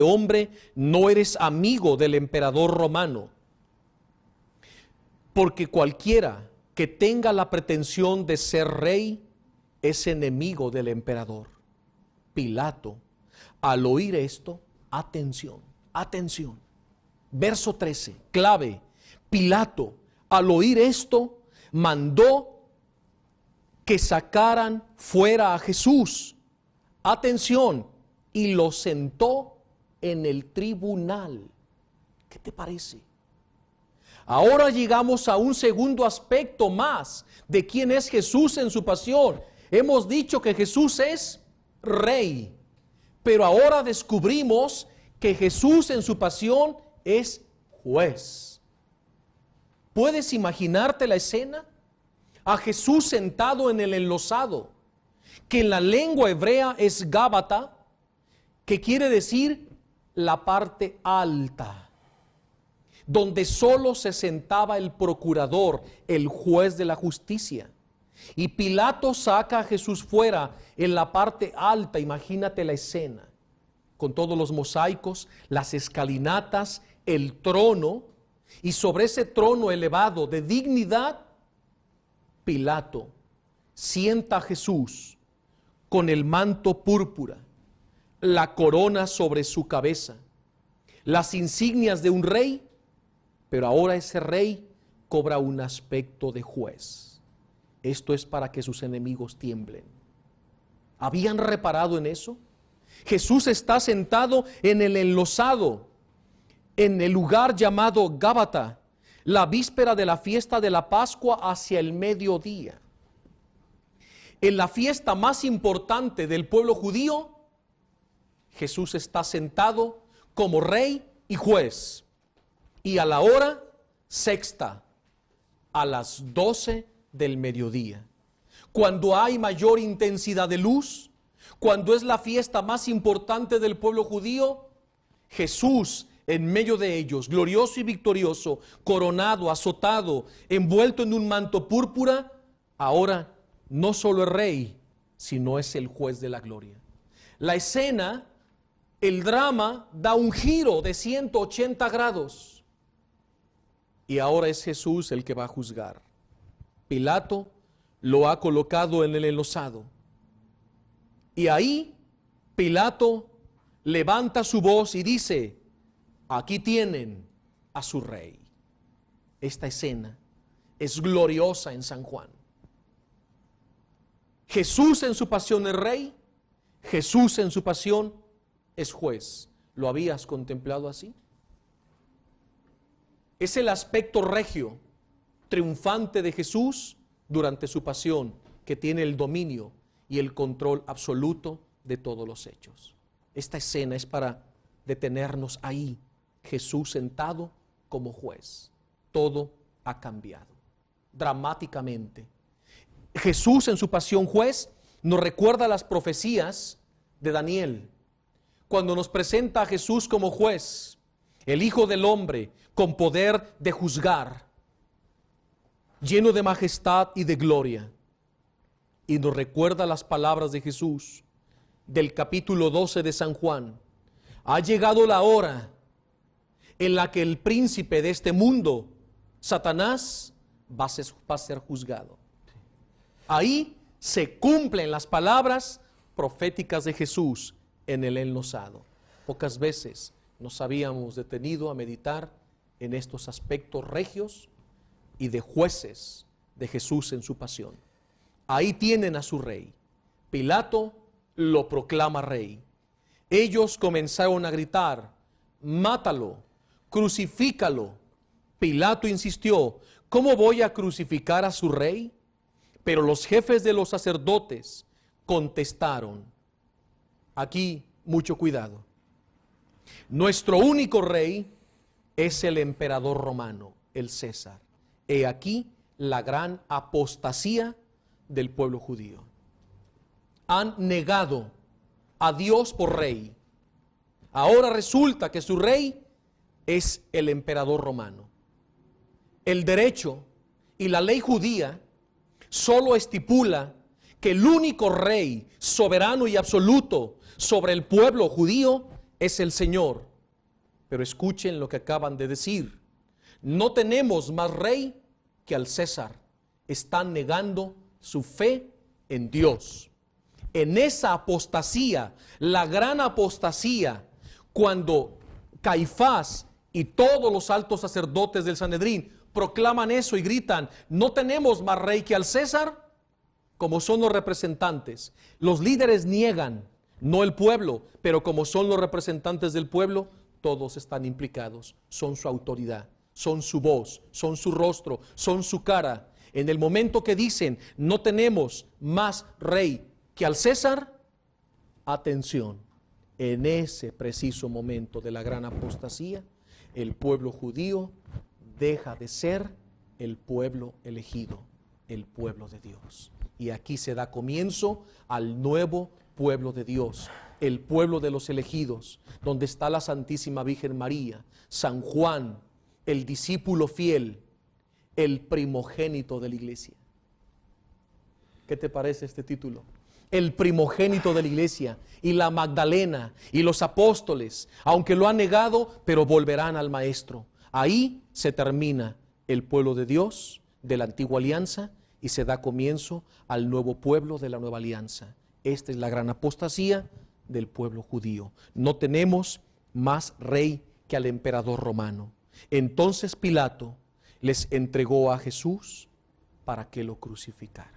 hombre, no eres amigo del emperador romano, porque cualquiera que tenga la pretensión de ser rey es enemigo del emperador. Pilato, al oír esto, atención, atención. Verso 13, clave. Pilato, al oír esto, mandó que sacaran fuera a Jesús. Atención, y lo sentó en el tribunal. ¿Qué te parece? Ahora llegamos a un segundo aspecto más de quién es Jesús en su pasión. Hemos dicho que Jesús es rey, pero ahora descubrimos que Jesús en su pasión es juez. ¿Puedes imaginarte la escena? A Jesús sentado en el enlosado, que en la lengua hebrea es Gábata, que quiere decir la parte alta, donde solo se sentaba el procurador, el juez de la justicia. Y Pilato saca a Jesús fuera en la parte alta. Imagínate la escena, con todos los mosaicos, las escalinatas, el trono, y sobre ese trono elevado de dignidad, Pilato sienta a Jesús con el manto púrpura, la corona sobre su cabeza, las insignias de un rey, pero ahora ese rey cobra un aspecto de juez. Esto es para que sus enemigos tiemblen. ¿Habían reparado en eso? Jesús está sentado en el enlosado, en el lugar llamado Gábata, la víspera de la fiesta de la Pascua hacia el mediodía. En la fiesta más importante del pueblo judío, Jesús está sentado como rey y juez. Y a la hora sexta, a las 12 del mediodía, cuando hay mayor intensidad de luz, cuando es la fiesta más importante del pueblo judío, Jesús en medio de ellos, glorioso y victorioso, coronado, azotado, envuelto en un manto púrpura, ahora no solo es rey, sino es el juez de la gloria. La escena, el drama, da un giro de 180 grados. Y ahora es Jesús el que va a juzgar. Pilato lo ha colocado en el enlosado. Y ahí Pilato levanta su voz y dice: aquí tienen a su rey. Esta escena es gloriosa en San Juan. Jesús en su pasión es rey, Jesús en su pasión es juez. ¿Lo habías contemplado así? Es el aspecto regio, triunfante de Jesús durante su pasión, que tiene el dominio y el control absoluto de todos los hechos. Esta escena es para detenernos ahí. Jesús sentado como juez. Todo ha cambiado dramáticamente. Jesús en su pasión juez nos recuerda las profecías de Daniel, cuando nos presenta a Jesús como juez, el Hijo del Hombre con poder de juzgar, lleno de majestad y de gloria. Y nos recuerda las palabras de Jesús del capítulo 12 de San Juan. Ha llegado la hora en la que el príncipe de este mundo, Satanás, va a ser juzgado. Ahí se cumplen las palabras proféticas de Jesús en el enlosado. Pocas veces nos habíamos detenido a meditar en estos aspectos regios y de jueces de Jesús en su pasión. Ahí tienen a su rey. Pilato lo proclama rey. Ellos comenzaron a gritar: mátalo, crucifícalo. Pilato insistió: ¿cómo voy a crucificar a su rey? Pero los jefes de los sacerdotes contestaron. Aquí mucho cuidado. Nuestro único rey es el emperador romano, el César. He aquí la gran apostasía del pueblo judío. Han negado a Dios por rey. Ahora resulta que su rey es el emperador romano. El derecho y la ley judía solo estipula que el único rey soberano y absoluto sobre el pueblo judío es el Señor. Pero escuchen lo que acaban de decir. No tenemos más rey que al César. Están negando su fe en Dios. En esa apostasía, la gran apostasía, cuando Caifás y todos los altos sacerdotes del Sanedrín proclaman eso y gritan, no tenemos más rey que al César, como son los representantes. Los líderes niegan, no el pueblo, pero como son los representantes del pueblo, todos están implicados, son su autoridad, son su voz, son su rostro, son su cara. En el momento que dicen, no tenemos más rey que al César, atención, en ese preciso momento de la gran apostasía, el pueblo judío deja de ser el pueblo elegido, el pueblo de Dios. Y aquí se da comienzo al nuevo pueblo de Dios, el pueblo de los elegidos, donde está la Santísima Virgen María, San Juan, el discípulo fiel, el primogénito de la iglesia. ¿Qué te parece este título? El primogénito de la iglesia, y la Magdalena y los apóstoles, aunque lo han negado, pero volverán al Maestro. Ahí se termina el pueblo de Dios de la antigua alianza y se da comienzo al nuevo pueblo de la nueva alianza. Esta es la gran apostasía del pueblo judío. No tenemos más rey que al emperador romano. Entonces Pilato les entregó a Jesús para que lo crucificaran.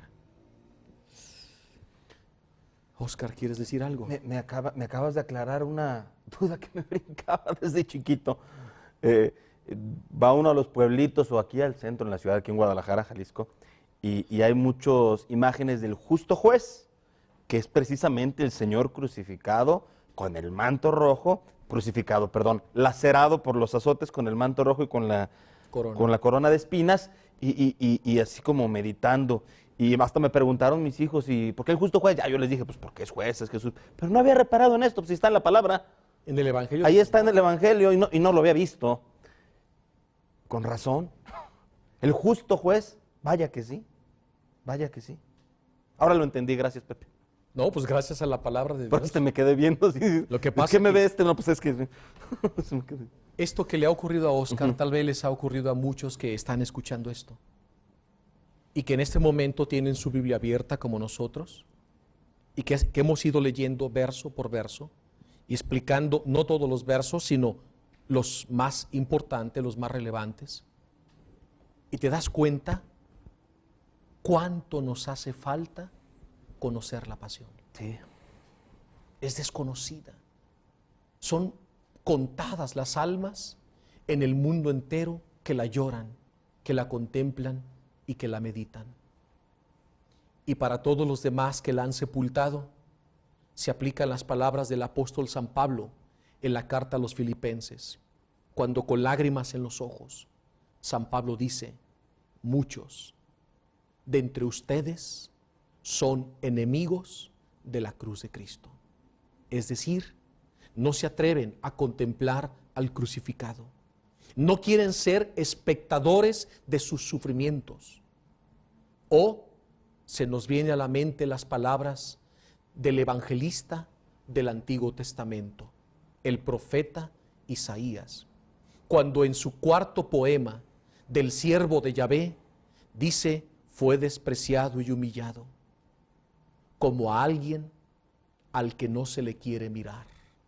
Oscar, ¿quieres decir algo? Me acabas de aclarar una duda que me brincaba desde chiquito. Va uno a los pueblitos o aquí al centro, en la ciudad, aquí en Guadalajara, Jalisco, y hay muchas imágenes del justo juez, que es precisamente el Señor crucificado con el manto rojo, lacerado por los azotes con el manto rojo y con la corona de espinas, y así como meditando. Y hasta me preguntaron mis hijos, ¿y por qué el justo juez? Ya yo les dije, pues porque es juez, es Jesús. Pero no había reparado en esto, pues si está en la palabra. En el Evangelio. Ahí está en el Evangelio y no lo había visto. Con razón. El justo juez, vaya que sí, vaya que sí. Ahora lo entendí, gracias Pepe. No, pues gracias a la palabra de Dios. Porque me quedé viendo así. Lo que pasa ¿Qué me que- ve este? No, pues es que... Esto que le ha ocurrido a Oscar, tal vez les ha ocurrido a muchos que están escuchando esto. Y que en este momento tienen su Biblia abierta como nosotros. Y que hemos ido leyendo verso por verso. Y explicando no todos los versos, sino los más importantes, los más relevantes. Y te das cuenta cuánto nos hace falta conocer la pasión. Sí. Es desconocida. Son contadas las almas en el mundo entero que la lloran, que la contemplan y que la meditan. Y para todos los demás que la han sepultado, se aplican las palabras del apóstol San Pablo en la carta a los Filipenses, cuando con lágrimas en los ojos, San Pablo dice, muchos de entre ustedes son enemigos de la cruz de Cristo. Es decir, no se atreven a contemplar al crucificado. No quieren ser espectadores de sus sufrimientos. O se nos viene a la mente las palabras del evangelista del Antiguo Testamento, el profeta Isaías, cuando en su cuarto poema del siervo de Yahvé dice, fue despreciado y humillado, como a alguien al que no se le quiere mirar.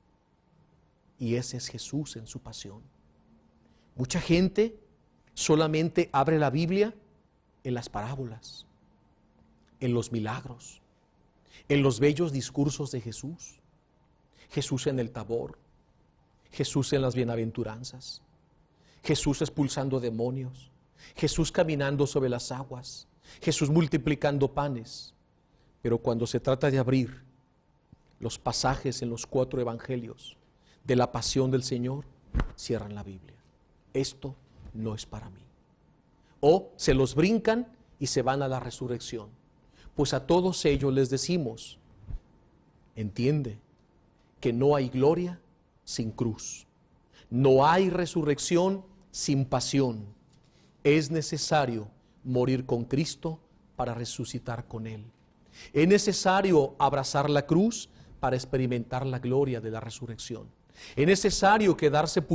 Y ese es Jesús en su pasión. Mucha gente solamente abre la Biblia en las parábolas, en los milagros, en los bellos discursos de Jesús. Jesús en el Tabor, Jesús en las bienaventuranzas, Jesús expulsando demonios, Jesús caminando sobre las aguas, Jesús multiplicando panes. Pero cuando se trata de abrir los pasajes en los 4 evangelios de la pasión del Señor, cierran la Biblia. Esto no es para mí. O se los brincan y se van a la resurrección. Pues a todos ellos les decimos, entiende que no hay gloria sin cruz. No hay resurrección sin pasión. Es necesario morir con Cristo para resucitar con Él. Es necesario abrazar la cruz para experimentar la gloria de la resurrección. Es necesario quedarse